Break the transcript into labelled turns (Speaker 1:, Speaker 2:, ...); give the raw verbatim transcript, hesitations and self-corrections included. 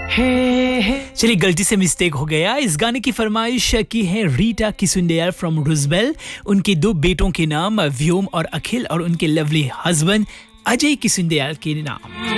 Speaker 1: चलिए गलती से मिस्टेक हो गया। इस गाने की फरमाइश की है रीटा किसुंडियाल फ्रॉम रुजबेल। उनके दो बेटों के नाम व्योम और अखिल और उनके लवली हस्बैंड अजय किसुंडियाल के नाम।